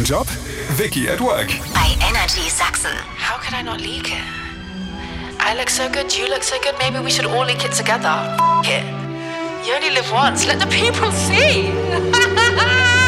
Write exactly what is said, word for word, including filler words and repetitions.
Job? Vicky at Work. Bei Energy Sachsen. How could I not leak it? I look so good, you look so good, maybe we should all leak it together. F it. You only live once, let the people see.